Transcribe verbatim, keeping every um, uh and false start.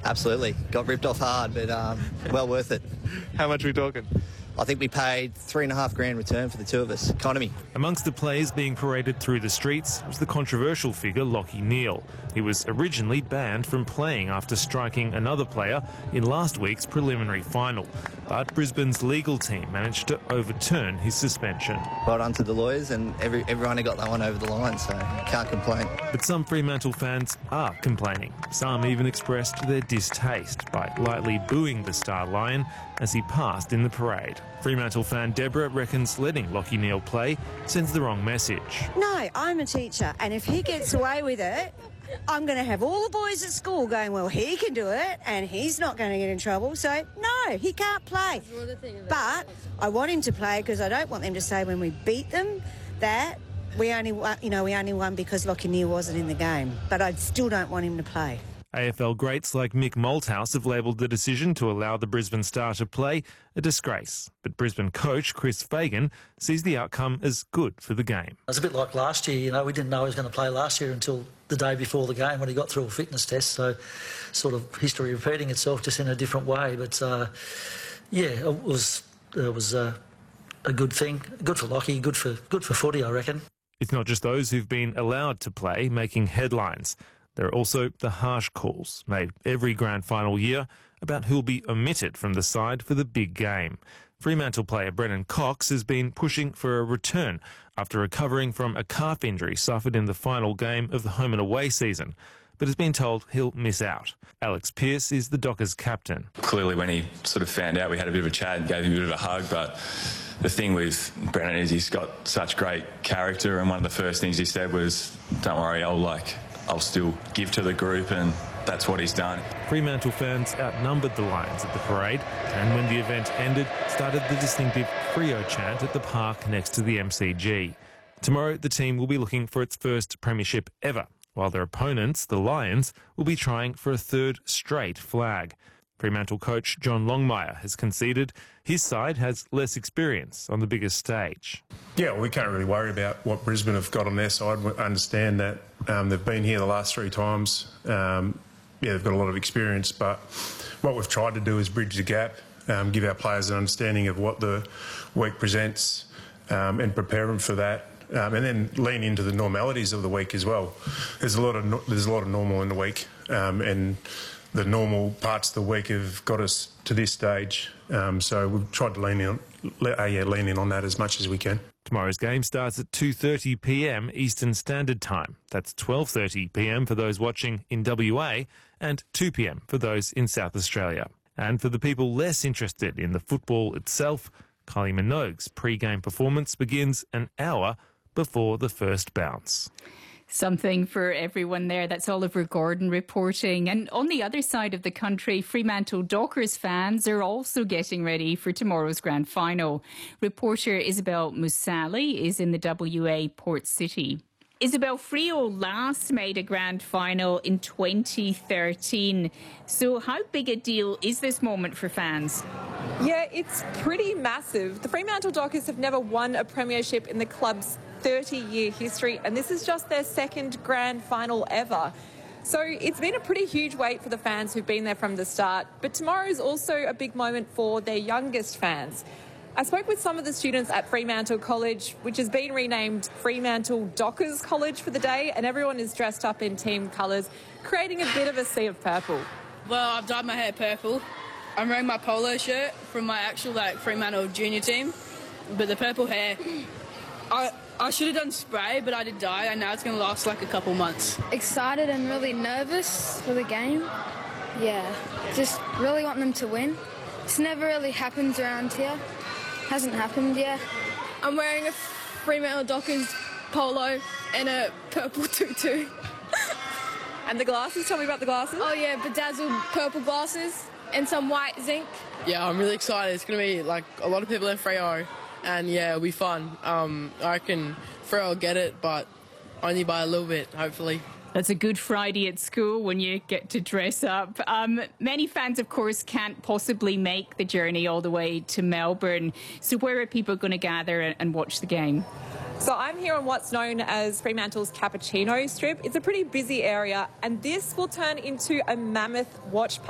Absolutely. Got ripped off hard, but um, well worth it. How much are we talking? I think we paid three and a half grand return for the two of us. Economy. Amongst the players being paraded through the streets was the controversial figure Lachie Neale. He was originally banned from playing after striking another player in last week's preliminary final. But Brisbane's legal team managed to overturn his suspension. Well done to the lawyers, and every, everyone got that one over the line, so can't complain. But some Fremantle fans are complaining. Some even expressed their distaste by lightly booing the Star Lion as he passed in the parade. Fremantle fan Deborah reckons letting Lachie Neale play sends the wrong message. No, I'm a teacher, and if he gets away with it, I'm going to have all the boys at school going, well, he can do it, and he's not going to get in trouble. So, no, he can't play. But I want him to play because I don't want them to say when we beat them that we only, you know, we only won because Lachie Neale wasn't in the game. But I still don't want him to play. A F L greats like Mick Malthouse have labelled the decision to allow the Brisbane Star to play a disgrace. But Brisbane coach Chris Fagan sees the outcome as good for the game. It's a bit like last year, you know, we didn't know he was going to play last year until the day before the game when he got through a fitness test, so sort of history repeating itself just in a different way. But, uh, yeah, it was, it was uh, a good thing, good for Lachie, good for, good for footy, I reckon. It's not just those who've been allowed to play making headlines. There are also the harsh calls made every grand final year about who'll be omitted from the side for the big game. Fremantle player Brennan Cox has been pushing for a return after recovering from a calf injury suffered in the final game of the home and away season, but has been told he'll miss out. Alex Pearce is the Dockers captain. Clearly when he sort of found out, we had a bit of a chat and gave him a bit of a hug, but the thing with Brennan is he's got such great character, and one of the first things he said was, don't worry, I'll like... I'll still give to the group, and that's what he's done. Fremantle fans outnumbered the Lions at the parade, and when the event ended, started the distinctive Freo chant at the park next to the M C G. Tomorrow, the team will be looking for its first premiership ever, while their opponents, the Lions, will be trying for a third straight flag. Fremantle coach John Longmire has conceded his side has less experience on the biggest stage. Yeah, well, we can't really worry about what Brisbane have got on their side. We understand that um, they've been here the last three times. Um, yeah, they've got a lot of experience, but what we've tried to do is bridge the gap, um, give our players an understanding of what the week presents, um, and prepare them for that. Um, and then lean into the normalities of the week as well. There's a lot of no there's a lot of normal in the week, um, and the normal parts of the week have got us to this stage. Um, so we've tried to lean in, uh, yeah, lean in on that as much as we can. Tomorrow's game starts at two thirty p m Eastern Standard Time. That's twelve thirty p m for those watching in W A and two p m for those in South Australia. And for the people less interested in the football itself, Kylie Minogue's pre-game performance begins an hour before the first bounce. Something for everyone there. That's Oliver Gordon reporting. And on the other side of the country, Fremantle Dockers fans are also getting ready for tomorrow's grand final. Reporter Isabel Musali is in the W A Port City. Isabel, Freo last made a grand final in twenty thirteen. So how big a deal is this moment for fans? Yeah, it's pretty massive. The Fremantle Dockers have never won a premiership in the club's thirty-year history, and this is just their second grand final ever. So it's been a pretty huge wait for the fans who've been there from the start, but tomorrow is also a big moment for their youngest fans. I spoke with some of the students at Fremantle College, which has been renamed Fremantle Dockers College for the day, and everyone is dressed up in team colours, creating a bit of a sea of purple. Well, I've dyed my hair purple. I'm wearing my polo shirt from my actual like Fremantle junior team, but the purple hair, I I should have done spray, but I did dye, and now it's going to last like a couple months. Excited and really nervous for the game. Yeah, just really want them to win. This never really happens around here. Hasn't happened yet. I'm wearing a Fremantle Dockers polo and a purple tutu. And the glasses? Tell me about the glasses. Oh yeah, bedazzled purple glasses and some white zinc. Yeah, I'm really excited. It's going to be like a lot of people in Freo. And yeah, it'll be fun. Um, I reckon Freo will get it, but only by a little bit, hopefully. That's a good Friday at school when you get to dress up. Um, many fans, of course, can't possibly make the journey all the way to Melbourne. So where are people going to gather and watch the game? So I'm here on what's known as Fremantle's Cappuccino Strip. It's a pretty busy area, and this will turn into a mammoth watch party.